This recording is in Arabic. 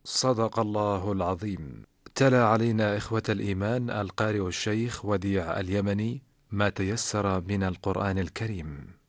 صدق الله العظيم. تلا علينا إخوة الإيمان القارئ الشيخ وديع اليمني ما تيسر من القرآن الكريم.